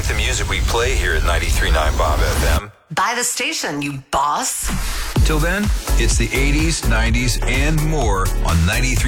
the music we play here at 93.9 Bob FM. Buy the station, you boss. Till then, it's the 80s, 90s, and more on 93.